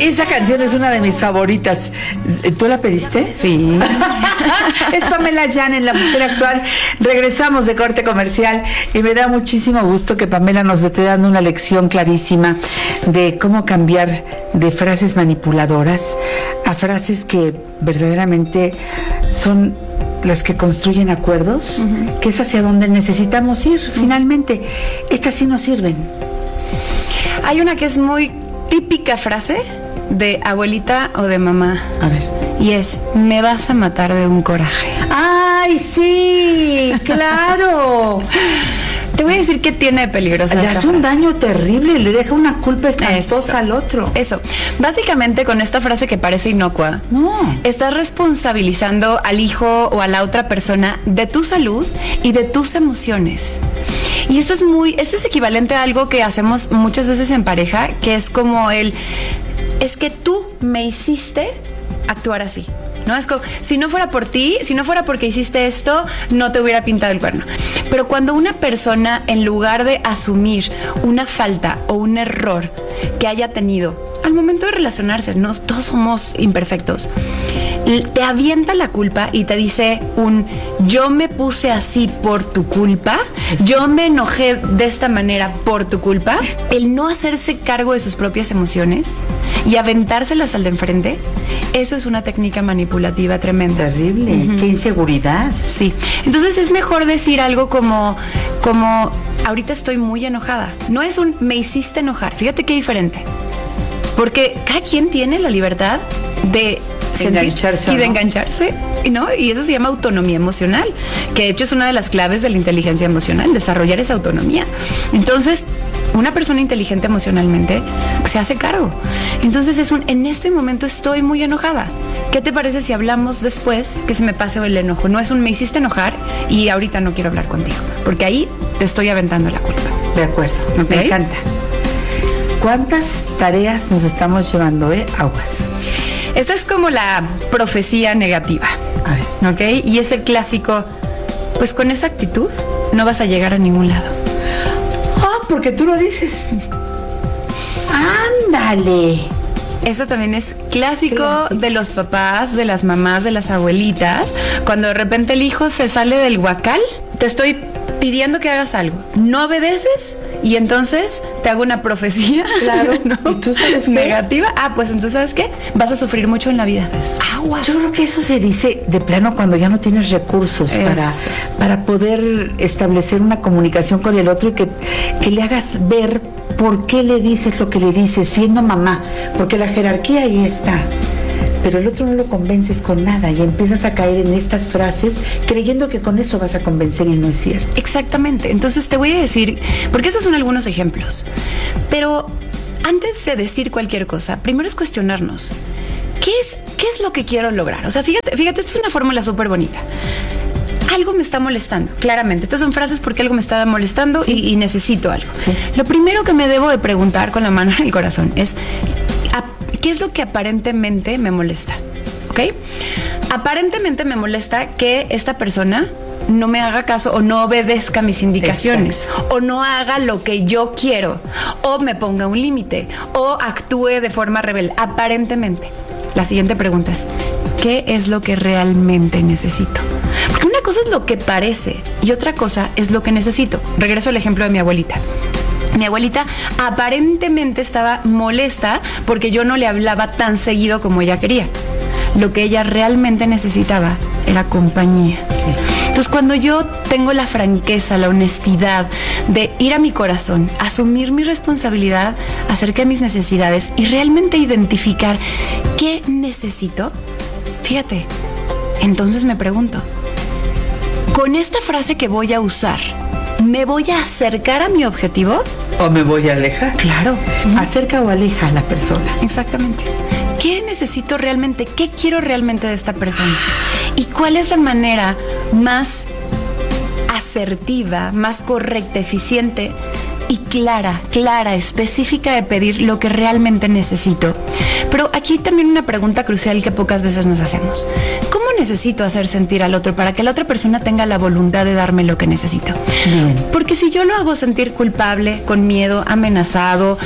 Esa canción es una de mis favoritas. ¿Tú la pediste? Sí. Es Pamela Llanes, la mujer actual. Regresamos de corte comercial y me da muchísimo gusto que Pamela nos esté dando una lección clarísima de cómo cambiar de frases manipuladoras a frases que verdaderamente son las que construyen acuerdos, que es hacia donde necesitamos ir finalmente. Estas sí nos sirven. Hay una que es muy típica frase de abuelita o de mamá. A ver. Y es, me vas a matar de un coraje. ¡Ay, sí! ¡Claro! Te voy a decir qué tiene de peligrosa Le esa hace un frase. daño terrible, le deja una culpa espantosa Eso. al otro. Eso. Básicamente, con esta frase que parece inocua, No. estás responsabilizando al hijo o a la otra persona de tu salud y de tus emociones. Y esto es equivalente a algo que hacemos muchas veces en pareja, que es como es que tú me hiciste actuar así. ¿No? Es como, si no fuera por ti, si no fuera porque hiciste esto, no te hubiera pintado el cuerno. Pero cuando una persona, en lugar de asumir una falta o un error que haya tenido al momento de relacionarse, ¿no? Todos somos imperfectos, te avienta la culpa y te dice yo me puse así por tu culpa, yo me enojé de esta manera por tu culpa. El no hacerse cargo de sus propias emociones y aventárselas al de enfrente, eso es una técnica manipulativa tremenda. Terrible, qué inseguridad. Sí, entonces es mejor decir algo como ahorita estoy muy enojada. No es me hiciste enojar, fíjate qué diferente. Porque cada quien tiene la libertad de engancharse y de engancharse, ¿no? Y eso se llama autonomía emocional, que de hecho es una de las claves de la inteligencia emocional, desarrollar esa autonomía. Entonces, una persona inteligente emocionalmente se hace cargo. Entonces en este momento estoy muy enojada. ¿Qué te parece si hablamos después que se me pase el enojo? No es me hiciste enojar y ahorita no quiero hablar contigo, porque ahí te estoy aventando la culpa. De acuerdo, ¿Okay? Me encanta. ¿Cuántas tareas nos estamos llevando, Aguas? Esta es como la profecía negativa. A ver. ¿Ok? Y es el clásico, pues con esa actitud no vas a llegar a ningún lado. Porque tú lo dices. ¡Ándale! Eso también es clásico de los papás, de las mamás, de las abuelitas. Cuando de repente el hijo se sale del huacal, te estoy pidiendo que hagas algo. No obedeces y entonces te hago una profecía. Claro. ¿No? ¿Y tú sabes qué? Negativa. Pues entonces, ¿sabes qué? Vas a sufrir mucho en la vida. Aguas. Yo creo que eso se dice de plano cuando ya no tienes recursos para poder establecer una comunicación con el otro y que le hagas ver por qué le dices lo que le dices, siendo mamá, porque la jerarquía ahí está. Pero el otro no lo convences con nada y empiezas a caer en estas frases creyendo que con eso vas a convencer y no es cierto. Exactamente. Entonces te voy a decir, porque esos son algunos ejemplos, pero antes de decir cualquier cosa, primero es cuestionarnos. ¿Qué es lo que quiero lograr? O sea, fíjate, esto es una fórmula súper bonita. Algo me está molestando, claramente. Estas son frases porque algo me está molestando y necesito algo. Sí. Lo primero que me debo de preguntar con la mano en el corazón es, ¿qué es lo que aparentemente me molesta? ¿Ok? Aparentemente me molesta que esta persona no me haga caso o no obedezca mis indicaciones. Exacto. O no haga lo que yo quiero o me ponga un límite o actúe de forma rebelde. Aparentemente. La siguiente pregunta es, ¿qué es lo que realmente necesito? Porque una cosa es lo que parece y otra cosa es lo que necesito. Regreso al ejemplo de mi abuelita. Mi abuelita aparentemente estaba molesta porque yo no le hablaba tan seguido como ella quería. Lo que ella realmente necesitaba era compañía. Sí. Entonces, cuando yo tengo la franqueza, la honestidad de ir a mi corazón, asumir mi responsabilidad acerca de mis necesidades y realmente identificar qué necesito, fíjate, entonces me pregunto, ¿con esta frase que voy a usar, me voy a acercar a mi objetivo? ¿O me voy a alejar? Claro. Acerca o aleja a la persona. Exactamente. ¿Qué necesito realmente? ¿Qué quiero realmente de esta persona? ¿Y cuál es la manera más asertiva, más correcta, eficiente y clara, específica de pedir lo que realmente necesito? Pero aquí también una pregunta crucial que pocas veces nos hacemos. ¿Cómo necesito hacer sentir al otro para que la otra persona tenga la voluntad de darme lo que necesito? Bien. Porque si yo lo hago sentir culpable, con miedo, amenazado,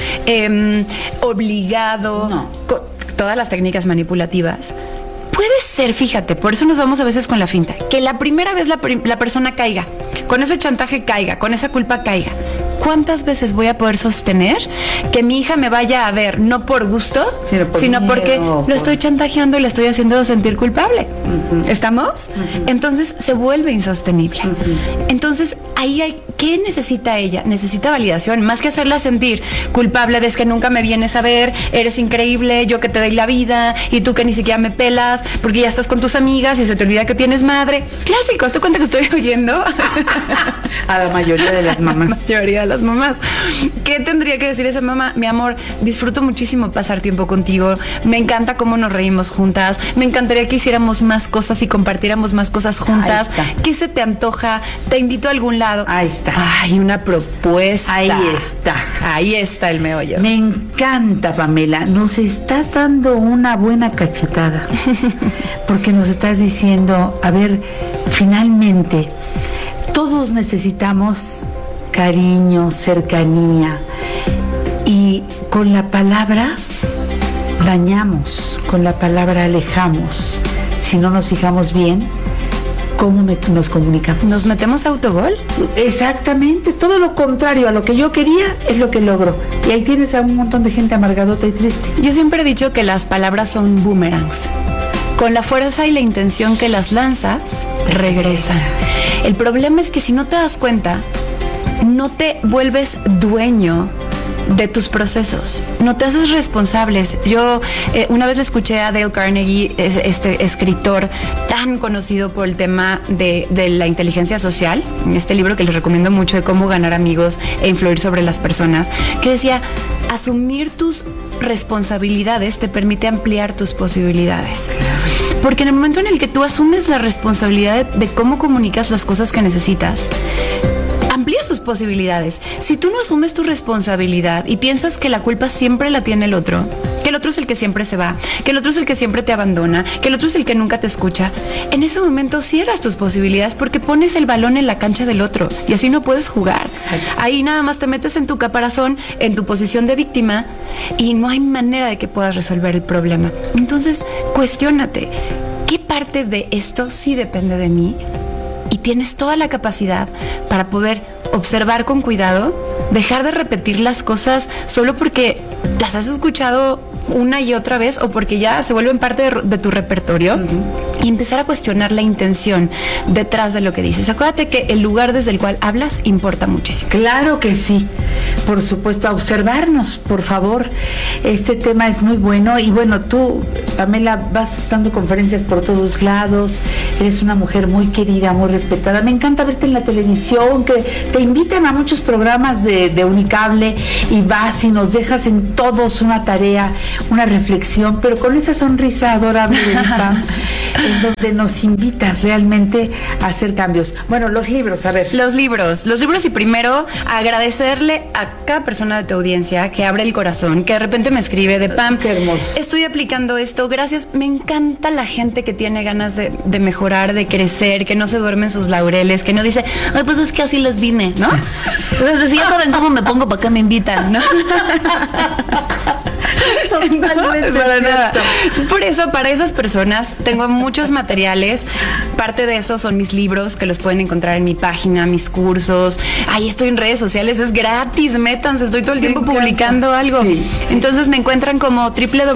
obligado, con todas las técnicas manipulativas, puede ser, fíjate, por eso nos vamos a veces con la finta, que la primera vez la persona caiga, con ese chantaje caiga, con esa culpa caiga. ¿Cuántas veces voy a poder sostener que mi hija me vaya a ver no por gusto, sino porque lo estoy chantajeando y le estoy haciendo sentir culpable? ¿Estamos? Entonces se vuelve insostenible. Entonces ahí ¿qué necesita ella? Necesita validación, más que hacerla sentir culpable de es que nunca me vienes a ver, eres increíble, yo que te doy la vida y tú que ni siquiera me pelas porque ya estás con tus amigas y se te olvida que tienes madre. Clásico, ¿te cuenta que estoy oyendo? A la mayoría de las mamás. La mayoría de las mamás. ¿Qué tendría que decir esa mamá? Mi amor, disfruto muchísimo pasar tiempo contigo, me encanta cómo nos reímos juntas, me encantaría que hiciéramos más cosas y compartiéramos más cosas juntas. ¿Qué se te antoja? Te invito a algún lado. Ahí está. Ay, una propuesta. Ahí está. Ahí está el meollo. Me encanta, Pamela. Nos estás dando una buena cachetada. Porque nos estás diciendo, a ver, finalmente, todos necesitamos cariño, cercanía. Y con la palabra dañamos, con la palabra alejamos. Si no nos fijamos bien, ¿cómo nos comunicamos? ¿Nos metemos a autogol? Exactamente, todo lo contrario a lo que yo quería es lo que logro. Y ahí tienes a un montón de gente amargadota y triste. Yo siempre he dicho que las palabras son boomerangs. Con la fuerza y la intención que las lanzas, regresan. El problema es que si no te das cuenta, no te vuelves dueño de tus procesos, no te haces responsables. Yo una vez le escuché a Dale Carnegie, este escritor tan conocido por el tema de la inteligencia social, este libro que les recomiendo mucho de cómo ganar amigos e influir sobre las personas, que decía, asumir tus responsabilidades te permite ampliar tus posibilidades. Porque en el momento en el que tú asumes la responsabilidad de cómo comunicas las cosas que necesitas, amplía sus posibilidades. Si tú no asumes tu responsabilidad y piensas que la culpa siempre la tiene el otro, que el otro es el que siempre se va, que el otro es el que siempre te abandona, que el otro es el que nunca te escucha, en ese momento cierras tus posibilidades porque pones el balón en la cancha del otro y así no puedes jugar. Ahí nada más te metes en tu caparazón, en tu posición de víctima y no hay manera de que puedas resolver el problema. Entonces, cuestiónate, ¿qué parte de esto sí depende de mí? Y tienes toda la capacidad para poder observar con cuidado, dejar de repetir las cosas solo porque las has escuchado una y otra vez o porque ya se vuelven parte de tu repertorio, y empezar a cuestionar la intención detrás de lo que dices. Acuérdate que el lugar desde el cual hablas importa muchísimo. Claro que sí, por supuesto, a observarnos, por favor. Este tema es muy bueno y bueno, tú, Pamela, vas dando conferencias por todos lados, eres una mujer muy querida, muy respetada. Me encanta verte en la televisión, que te invitan a muchos programas de Unicable y vas y nos dejas en todos una tarea, una reflexión, pero con esa sonrisa adorable de Pam, en donde nos invitan realmente a hacer cambios. Bueno, los libros, a ver. Los libros y primero agradecerle a cada persona de tu audiencia que abre el corazón, que de repente me escribe de Pam, qué hermoso, estoy aplicando esto, gracias. Me encanta la gente que tiene ganas de mejorar, de crecer, que no se duerme en sus laureles, que no dice, ay, pues es que así les vine, ¿no? Entonces, si ya saben cómo me pongo, ¿para qué me invitan, no? Totalmente para nada. Entonces, por eso, para esas personas, tengo muchos materiales. Parte de eso son mis libros, que los pueden encontrar en mi página, mis cursos. Ahí estoy en redes sociales, es gratis, métanse, estoy todo el tiempo publicando algo. Sí, sí. Entonces me encuentran como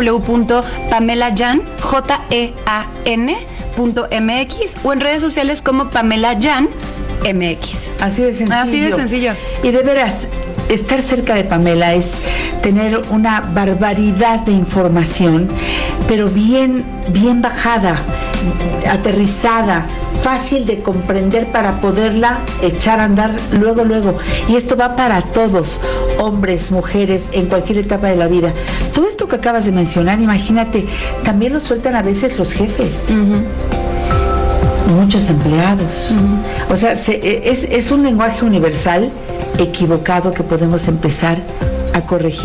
www.pamelayan.mx o en redes sociales como Pamela Yan MX. Así de sencillo. Así de sencillo. Y de veras, estar cerca de Pamela es tener una barbaridad de información, pero bien bajada, aterrizada, fácil de comprender para poderla echar a andar luego. Y esto va para todos, hombres, mujeres, en cualquier etapa de la vida. Todo esto que acabas de mencionar, imagínate, también lo sueltan a veces los jefes. Muchos empleados. O sea, es un lenguaje universal equivocado que podemos empezar a corregir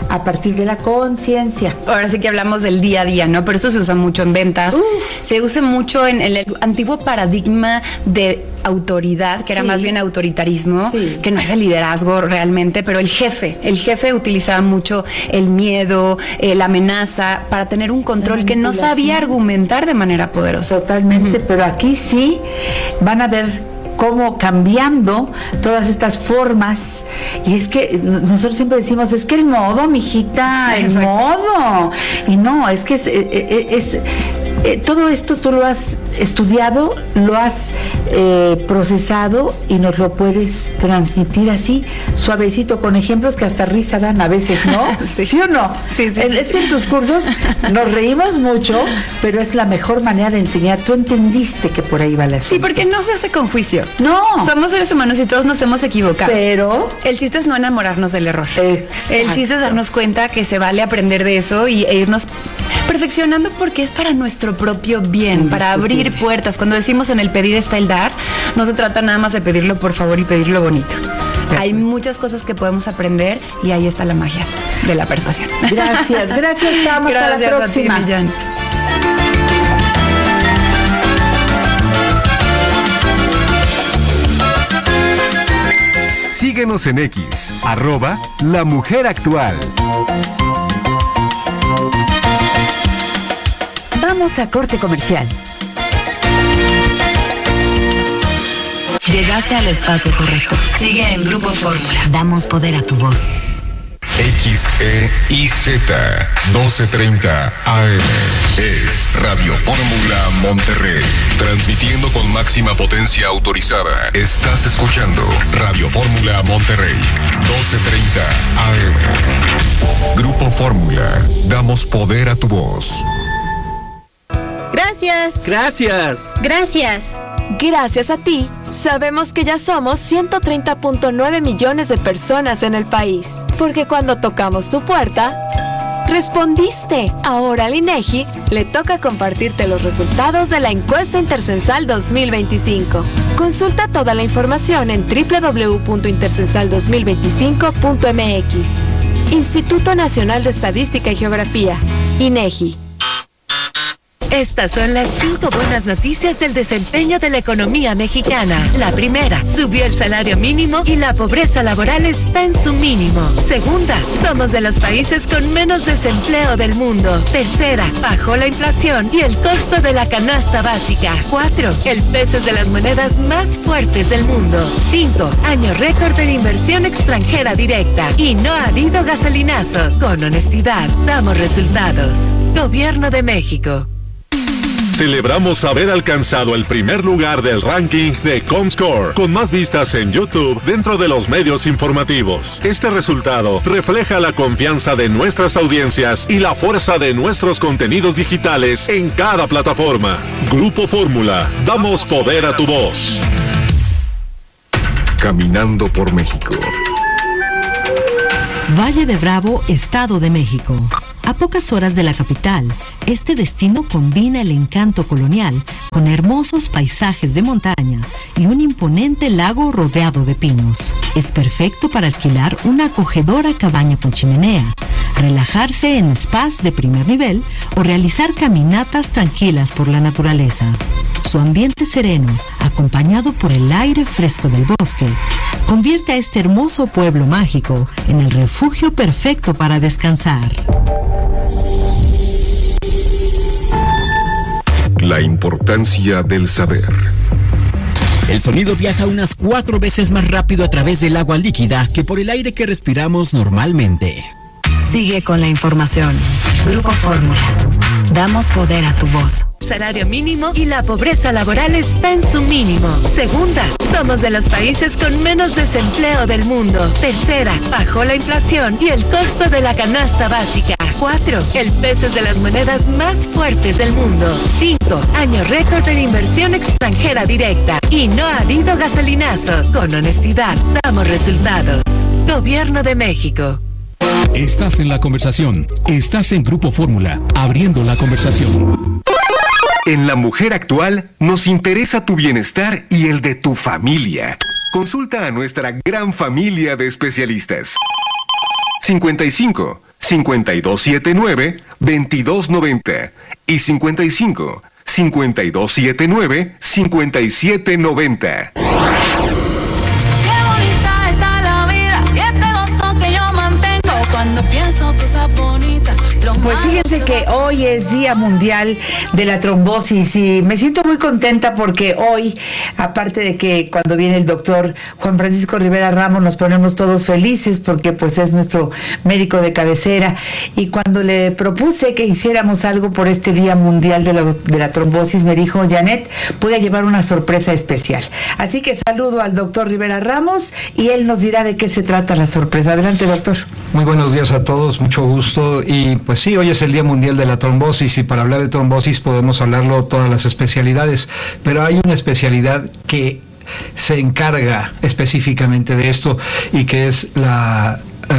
a partir de la conciencia. Ahora sí que hablamos del día a día, ¿no? Pero eso se usa mucho en ventas, se usa mucho en el antiguo paradigma de autoridad, que era más bien autoritarismo, que no es el liderazgo realmente, pero el jefe utilizaba mucho el miedo, la amenaza, para tener un control que no sabía argumentar de manera poderosa. Totalmente, pero aquí sí van a ver cómo cambiando todas estas formas. Y es que nosotros siempre decimos, es que el modo, mijita, el modo. Y no, es que es todo esto tú lo has estudiado, lo has procesado y nos lo puedes transmitir así, suavecito, con ejemplos que hasta risa dan a veces, ¿no? ¿Sí o no? Sí. Es que en tus cursos nos reímos mucho, pero es la mejor manera de enseñar. Tú entendiste que por ahí va la asunto. Sí, porque no se hace con juicio. No. Somos seres humanos y todos nos hemos equivocado. Pero el chiste es no enamorarnos del error. Exacto. El chiste es darnos cuenta que se vale aprender de eso e irnos perfeccionando, porque es para nuestro propio bien, para abrir puertas. Cuando decimos en el pedir está el dar, no se trata nada más de pedirlo por favor y pedirlo bonito. Hay muchas cosas que podemos aprender y ahí está la magia de la persuasión. Gracias, Pam, hasta la próxima. A ti, Millán. Síguenos en X, @LaMujerActual. Vamos a corte comercial. Llegaste al espacio correcto. Sigue en Grupo Fórmula. Damos poder a tu voz. XEIZ 1230 AM es Radio Fórmula Monterrey, transmitiendo con máxima potencia autorizada. Estás escuchando Radio Fórmula Monterrey 1230 AM. Grupo Fórmula, damos poder a tu voz. Gracias. Gracias a ti, sabemos que ya somos 130.9 millones de personas en el país. Porque cuando tocamos tu puerta, respondiste. Ahora al INEGI le toca compartirte los resultados de la encuesta Intercensal 2025. Consulta toda la información en www.intercensal2025.mx. Instituto Nacional de Estadística y Geografía, INEGI. Estas son las 5 buenas noticias del desempeño de la economía mexicana. La primera, subió el salario mínimo y la pobreza laboral está en su mínimo. Segunda, somos de los países con menos desempleo del mundo. Tercera, bajó la inflación y el costo de la canasta básica. 4, el peso es de las monedas más fuertes del mundo. 5, año récord de la inversión extranjera directa. Y no ha habido gasolinazo. Con honestidad, damos resultados. Gobierno de México. Celebramos haber alcanzado el primer lugar del ranking de Comscore, con más vistas en YouTube dentro de los medios informativos. Este resultado refleja la confianza de nuestras audiencias y la fuerza de nuestros contenidos digitales en cada plataforma. Grupo Fórmula, damos poder a tu voz. Caminando por México. Valle de Bravo, Estado de México. A pocas horas de la capital, este destino combina el encanto colonial con hermosos paisajes de montaña y un imponente lago rodeado de pinos. Es perfecto para alquilar una acogedora cabaña con chimenea, relajarse en spas de primer nivel o realizar caminatas tranquilas por la naturaleza. Su ambiente sereno, acompañado por el aire fresco del bosque, convierte a este hermoso pueblo mágico en el refugio perfecto para descansar. La importancia del saber. El sonido viaja unas 4 veces más rápido a través del agua líquida que por el aire que respiramos normalmente. Sigue con la información. Grupo Fórmula. Damos poder a tu voz. Salario mínimo y la pobreza laboral está en su mínimo. Segunda, somos de los países con menos desempleo del mundo. Tercera, bajó la inflación y el costo de la canasta básica. 4, el peso es de las monedas más fuertes del mundo. 5, año récord de la inversión extranjera directa. Y no ha habido gasolinazo. Con honestidad, damos resultados. Gobierno de México. Estás en la conversación. Estás en Grupo Fórmula, abriendo la conversación. En La Mujer Actual nos interesa tu bienestar y el de tu familia. Consulta a nuestra gran familia de especialistas. 55 5279 2290 y 55 5279 5790. Pues fíjense que hoy es Día Mundial de la Trombosis y me siento muy contenta porque hoy, aparte de que cuando viene el doctor Juan Francisco Rivera Ramos nos ponemos todos felices porque pues es nuestro médico de cabecera, y cuando le propuse que hiciéramos algo por este Día Mundial de la Trombosis, me dijo: Janet, voy a llevar una sorpresa especial. Así que saludo al doctor Rivera Ramos y él nos dirá de qué se trata la sorpresa. Adelante, doctor. Muy buenos días a todos, mucho gusto. Y pues sí, hoy es el Día Mundial de la Trombosis y para hablar de trombosis podemos hablarlo todas las especialidades, pero hay una especialidad que se encarga específicamente de esto y que es la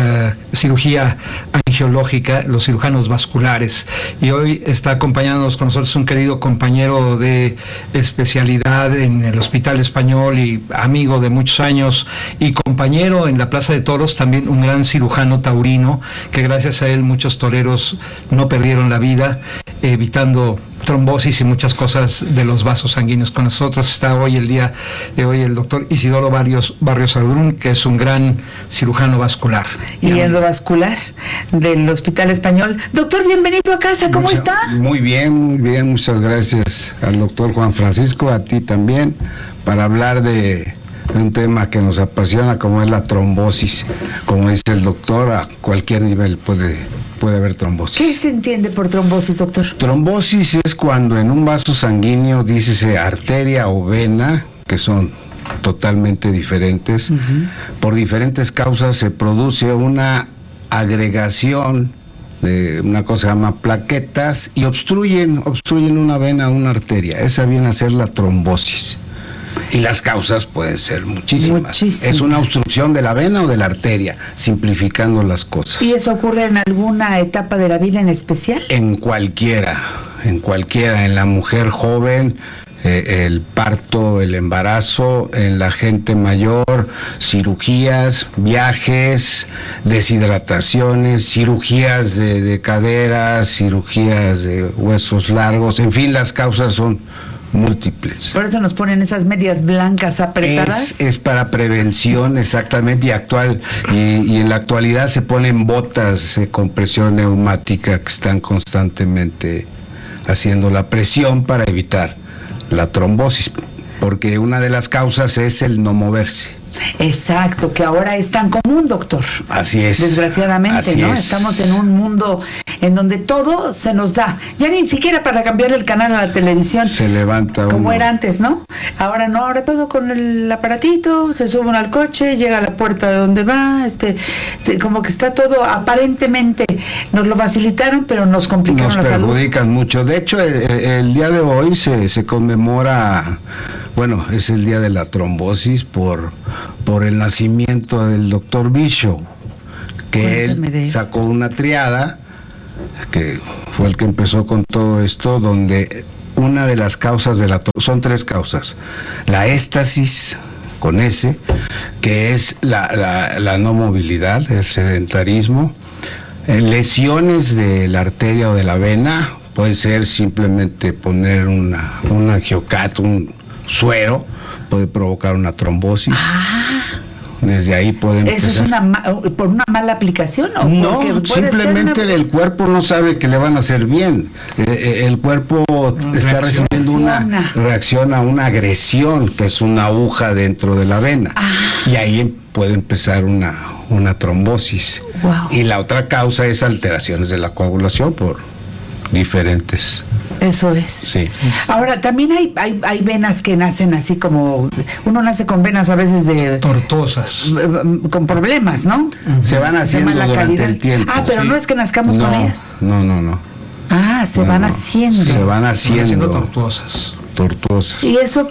cirugía angiológica, los cirujanos vasculares. Y hoy está acompañándonos con nosotros un querido compañero de especialidad en el Hospital Español y amigo de muchos años y compañero en la Plaza de Toros, también un gran cirujano taurino, que gracias a él muchos toreros no perdieron la vida, evitando trombosis y muchas cosas de los vasos sanguíneos. Con nosotros está hoy, el día de hoy, el doctor Isidoro Barrios Adrún, que es un gran cirujano vascular. Y endovascular del Hospital Español. Doctor, bienvenido a casa, ¿cómo está? Muy bien, muchas gracias al doctor Juan Francisco, a ti también, para hablar de un tema que nos apasiona, como es la trombosis. Como dice el doctor, a cualquier nivel puede haber trombosis. ¿Qué se entiende por trombosis, doctor? Trombosis es cuando en un vaso sanguíneo, dícese arteria o vena, que son totalmente diferentes, por diferentes causas se produce una agregación de una cosa que se llama plaquetas y obstruyen una vena o una arteria. Esa viene a ser la trombosis. Y las causas pueden ser muchísimas. Es una obstrucción de la vena o de la arteria, simplificando las cosas. ¿Y eso ocurre en alguna etapa de la vida en especial? En cualquiera, en la mujer joven, el parto, el embarazo, en la gente mayor, cirugías, viajes, deshidrataciones, cirugías de caderas, cirugías de huesos largos, en fin, las causas son múltiples. Por eso nos ponen esas medias blancas apretadas. Es para prevención, exactamente, y en la actualidad se ponen botas con presión neumática que están constantemente haciendo la presión para evitar la trombosis, porque una de las causas es el no moverse. Exacto, que ahora es tan común, doctor. Así es. Desgraciadamente, así ¿no? es. Estamos en un mundo en donde todo se nos da. Ya ni siquiera para cambiar el canal a la televisión. Se levanta como uno. era antes, ¿no? Ahora no, ahora todo con el aparatito, se sube uno al coche, llega a la puerta de donde va, como que está todo, aparentemente nos lo facilitaron, pero nos complicaron la salud. Nos perjudican mucho. De hecho, el día de hoy se conmemora, bueno, es el día de la trombosis por el nacimiento del doctor Bishop, que él sacó una triada, que fue el que empezó con todo esto, donde una de las causas de son tres causas: la éstasis, con S, que es la no movilidad, el sedentarismo, lesiones de la arteria o de la vena, puede ser simplemente poner un angiocat, un suero, puede provocar una trombosis. Desde ahí puede empezar. ¿Eso es por una mala aplicación? ¿O no, simplemente el cuerpo no sabe que le van a hacer bien. El cuerpo está recibiendo una reacción a una agresión, que es una aguja dentro de la vena. Y ahí puede empezar una trombosis. Wow. Y la otra causa es alteraciones de la coagulación por diferentes. Eso es. Sí. Ahora, también hay venas que nacen así como... Uno nace con venas a veces de... tortuosas. Con problemas, ¿no? Se van haciendo durante el tiempo. Pero no es que nazcamos con ellas. No. Se van haciendo. Se van haciendo tortuosas. ¿Y eso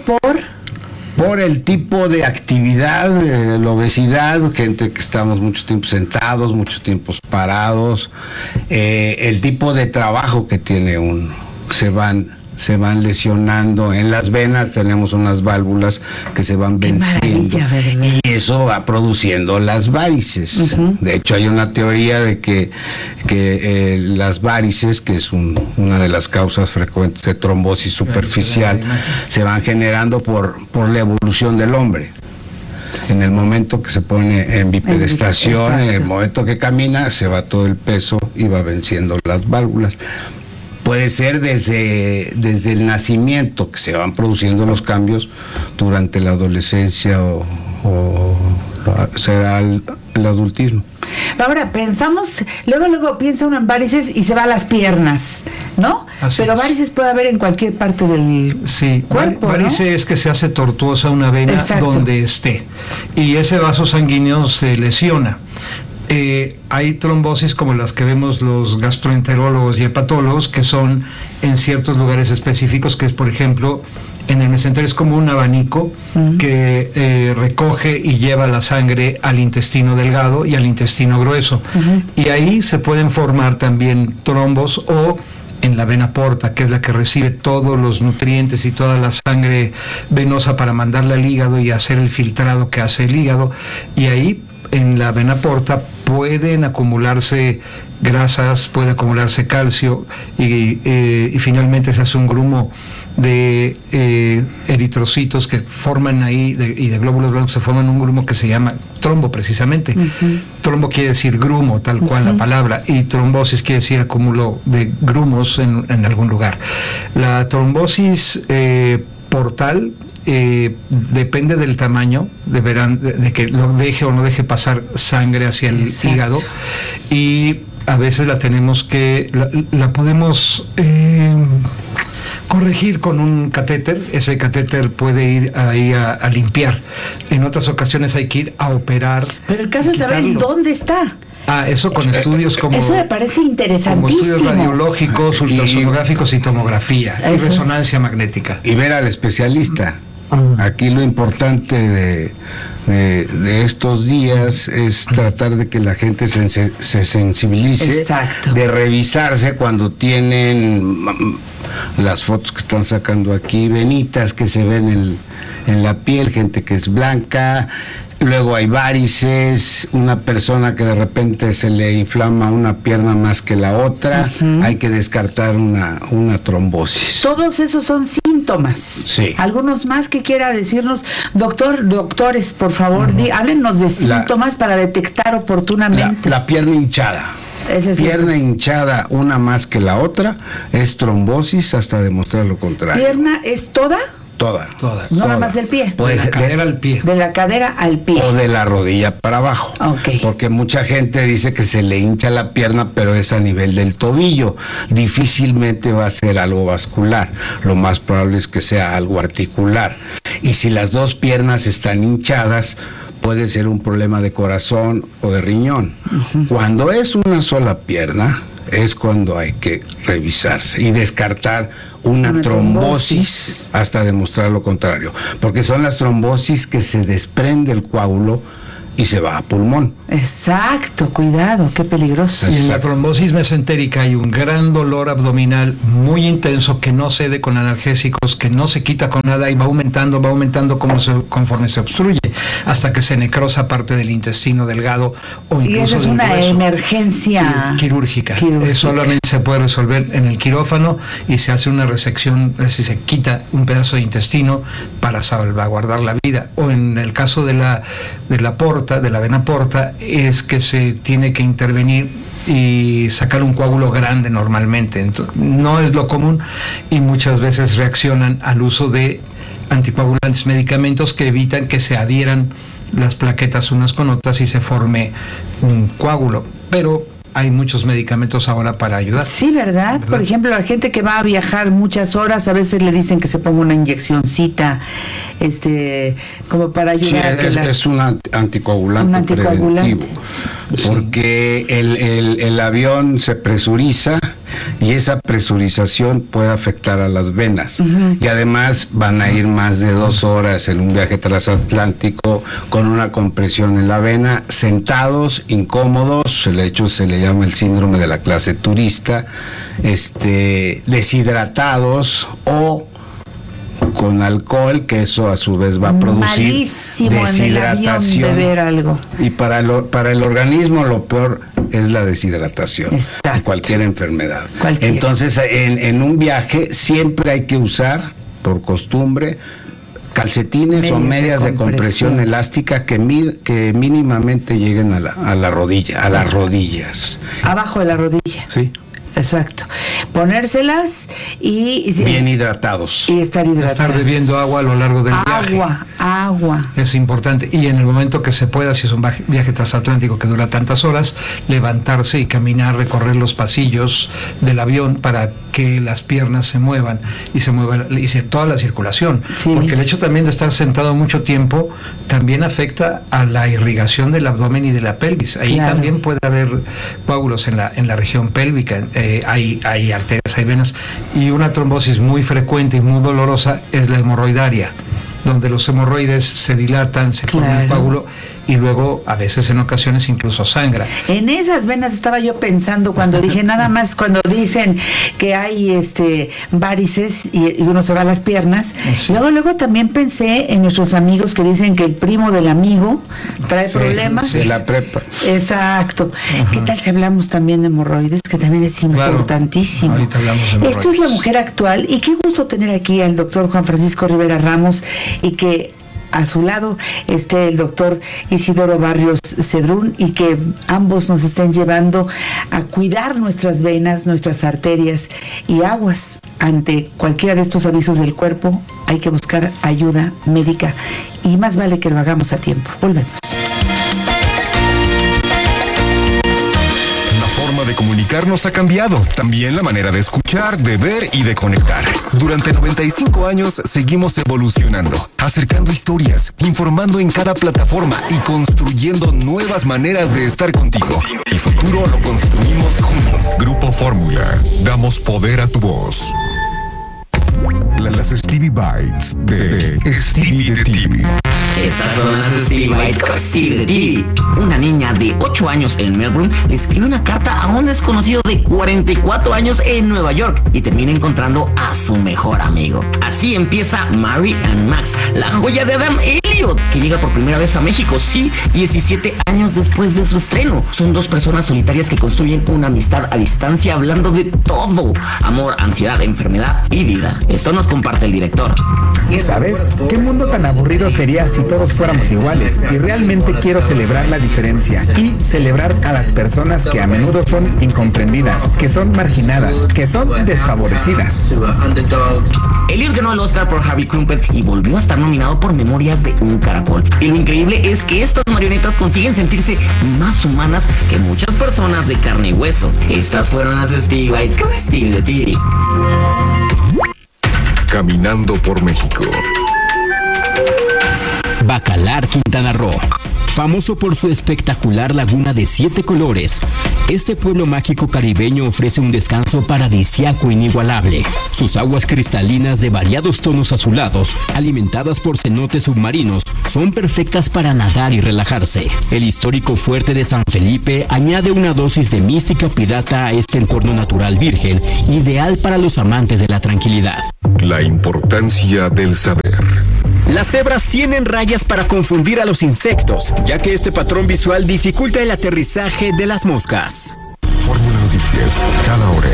por el tipo de actividad, la obesidad, gente que estamos mucho tiempo sentados, mucho tiempo parados, el tipo de trabajo que tiene uno, se van se van lesionando. En las venas tenemos unas válvulas que se van venciendo. Y eso va produciendo las varices. De hecho, hay una teoría de que las varices, que es una de las causas frecuentes de trombosis superficial, se van generando por la evolución del hombre. En el momento que se pone en bipedestación, en el momento que camina, se va todo el peso y va venciendo las válvulas. Puede ser desde el nacimiento que se van produciendo los cambios durante la adolescencia o será el adultismo. Ahora pensamos, luego piensa uno en varices y se va a las piernas, ¿no? Pero varices puede haber en cualquier parte del cuerpo, varice, ¿no? Es que se hace tortuosa una vena donde esté y ese vaso sanguíneo se lesiona. Hay trombosis como las que vemos los gastroenterólogos y hepatólogos, que son en ciertos lugares específicos, que es, por ejemplo, en el mesenterio es como un abanico que recoge y lleva la sangre al intestino delgado y al intestino grueso. Y ahí se pueden formar también trombos, o en la vena porta, que es la que recibe todos los nutrientes y toda la sangre venosa para mandarla al hígado y hacer el filtrado que hace el hígado. Y ahí, en la vena porta, pueden acumularse grasas, puede acumularse calcio y finalmente se hace un grumo de eritrocitos que forman ahí y de glóbulos blancos se forman un grumo que se llama trombo, precisamente. Trombo quiere decir grumo, tal cual la palabra, y trombosis quiere decir acúmulo de grumos en algún lugar. La trombosis portal depende del tamaño, de que lo deje o no deje pasar sangre hacia el hígado, y a veces la tenemos que, la podemos corregir con un catéter. Ese catéter puede ir ahí a limpiar. En otras ocasiones hay que ir a operar. Pero el caso es saber dónde está. Eso con estudios como... Eso me parece interesantísimo. Como estudios radiológicos, ultrasonográficos y tomografía, y resonancia magnética. Y ver al especialista. Aquí lo importante de estos días es tratar de que la gente se sensibilice, de revisarse cuando tienen las fotos que están sacando aquí, venitas que se ven en la piel, gente que es blanca. Luego hay varices, una persona que de repente se le inflama una pierna más que la otra, hay que descartar una trombosis. Todos esos son síntomas. Sí. Algunos más que quiera decirnos, doctores, por favor, háblenos de síntomas para detectar oportunamente. La pierna hinchada. Pierna hinchada, una más que la otra, es trombosis hasta demostrar lo contrario. ¿Pierna es toda? Toda. No nada más del pie. Puede ser de la cadera al pie. De la cadera al pie. O de la rodilla para abajo. Porque mucha gente dice que se le hincha la pierna, pero es a nivel del tobillo. Difícilmente va a ser algo vascular. Lo más probable es que sea algo articular. Y si las dos piernas están hinchadas, puede ser un problema de corazón o de riñón. Cuando es una sola pierna, es cuando hay que revisarse y descartar una trombosis hasta demostrar lo contrario, porque son las trombosis que se desprende el coágulo y se va a pulmón. Exacto, cuidado, qué peligroso. En la trombosis mesentérica hay un gran dolor abdominal muy intenso que no cede con analgésicos, que no se quita con nada y va aumentando conforme se obstruye, hasta que se necrosa parte del intestino delgado o incluso y esa es del una hueso. Emergencia quirúrgica. Solamente se puede resolver en el quirófano y se hace una resección, es decir, se quita un pedazo de intestino para salvaguardar la vida. O en el caso de la vena porta, es que se tiene que intervenir y sacar un coágulo grande normalmente. Entonces, no es lo común y muchas veces reaccionan al uso de anticoagulantes, medicamentos que evitan que se adhieran las plaquetas unas con otras y se forme un coágulo. Pero hay muchos medicamentos ahora para ayudar. Sí, ¿verdad? Por ejemplo, la gente que va a viajar muchas horas, a veces le dicen que se ponga una inyeccioncita, como para ayudar. Sí, es un anticoagulante preventivo, porque el avión se presuriza y esa presurización puede afectar a las venas. Y además van a ir más de 2 horas en un viaje transatlántico con una compresión en la vena, sentados, incómodos, el hecho se le llama el síndrome de la clase turista, deshidratados o con alcohol, que eso a su vez va a producir malísimo deshidratación. En el avión beber algo. Y para el organismo lo peor es la deshidratación. Exacto. Cualquier enfermedad. Cualquiera. Entonces, en un viaje siempre hay que usar, por costumbre, calcetines o medias de compresión elástica que mínimamente lleguen a la rodilla, a las rodillas. Abajo de la rodilla. Sí. Exacto. Ponérselas y bien hidratados. Y estar hidratados. Estar bebiendo agua a lo largo del viaje. Agua. Es importante. Y en el momento que se pueda, si es un viaje transatlántico que dura tantas horas, levantarse y caminar, recorrer los pasillos del avión para que las piernas se muevan y toda la circulación. Sí. Porque el hecho también de estar sentado mucho tiempo también afecta a la irrigación del abdomen y de la pelvis. Ahí también puede haber coágulos en la región pélvica. Hay arterias, hay venas, y una trombosis muy frecuente y muy dolorosa es la hemorroidaria, donde los hemorroides se dilatan, se forma un coágulo y luego a veces en ocasiones incluso sangra. En esas venas estaba yo pensando cuando dije, nada más cuando dicen que hay varices y uno se va a las piernas, luego también pensé en nuestros amigos que dicen que el primo del amigo trae problemas. De la prepa. Exacto. ¿Qué tal si hablamos también de hemorroides? Que también es importantísimo. Ahorita hablamos de hemorroides. Esto es La Mujer Actual y qué gusto tener aquí al doctor Juan Francisco Rivera Ramos y que a su lado esté el doctor Isidoro Barrios Cedrún y que ambos nos estén llevando a cuidar nuestras venas, nuestras arterias y aguas. Ante cualquiera de estos avisos del cuerpo hay que buscar ayuda médica y más vale que lo hagamos a tiempo. Volvemos. De comunicarnos ha cambiado, también la manera de escuchar, de ver y de conectar. Durante 95 años seguimos evolucionando, acercando historias, informando en cada plataforma y construyendo nuevas maneras de estar contigo. El futuro lo construimos juntos. Grupo Fórmula, damos poder a tu voz. Las Stevie Bites de Stevie de TV. Estas son las Stevie Bites con Stevie de TV. Una niña de 8 años en Melbourne le escribe una carta a un desconocido de 44 años en Nueva York y termina encontrando a su mejor amigo. Así empieza Mary and Max, la joya de Adam Elliot, que llega por primera vez a México, 17 años después de su estreno. Son 2 personas solitarias que construyen una amistad a distancia hablando de todo: amor, ansiedad, enfermedad y vida. Esto nos comparte el director. ¿Sabes? ¿Qué mundo tan aburrido sería si todos fuéramos iguales? Y realmente quiero celebrar la diferencia y celebrar a las personas que a menudo son incomprendidas, que son marginadas, que son desfavorecidas. Elliot ganó el Oscar por Harvey Crumpet y volvió a estar nominado por Memorias de un Caracol. Y lo increíble es que estas marionetas consiguen sentirse más humanas que muchas personas de carne y hueso. Estas fueron las Stevie Bites con Stevie de TV. Caminando por México. Bacalar, Quintana Roo. Famoso por su espectacular laguna de 7 colores, este pueblo mágico caribeño ofrece un descanso paradisíaco inigualable. Sus aguas cristalinas de variados tonos azulados, alimentadas por cenotes submarinos, son perfectas para nadar y relajarse. El histórico fuerte de San Felipe añade una dosis de mística pirata a este entorno natural virgen, ideal para los amantes de la tranquilidad. La importancia del saber. Las cebras tienen rayas para confundir a los insectos, ya que este patrón visual dificulta el aterrizaje de las moscas. Fórmula Noticias, cada hora.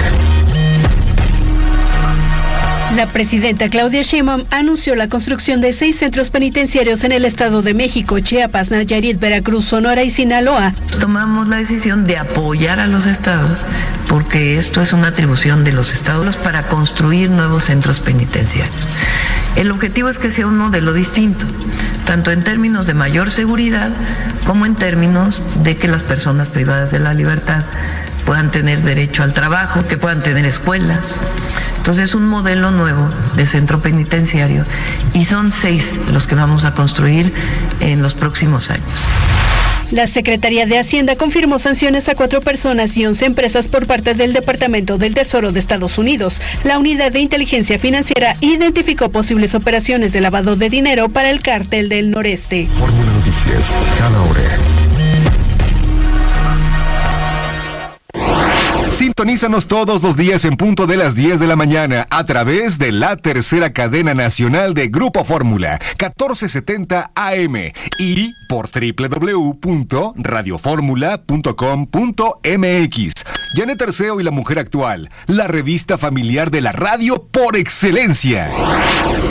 La presidenta Claudia Sheinbaum anunció la construcción de 6 centros penitenciarios en el Estado de México, Chiapas, Nayarit, Veracruz, Sonora y Sinaloa. Tomamos la decisión de apoyar a los estados, porque esto es una atribución de los estados para construir nuevos centros penitenciarios. El objetivo es que sea un modelo distinto, tanto en términos de mayor seguridad como en términos de que las personas privadas de la libertad puedan tener derecho al trabajo, que puedan tener escuelas. Entonces es un modelo nuevo de centro penitenciario y son 6 los que vamos a construir en los próximos años. La Secretaría de Hacienda confirmó sanciones a 4 personas y 11 empresas por parte del Departamento del Tesoro de Estados Unidos. La Unidad de Inteligencia Financiera identificó posibles operaciones de lavado de dinero para el Cártel del Noreste. Fórmula Noticias, cada hora. Sintonízanos todos los días en punto de las 10 de la mañana a través de la tercera cadena nacional de Grupo Fórmula, 1470 AM y por www.radioformula.com.mx. Janet Arceo y la Mujer Actual, la revista familiar de la radio por excelencia.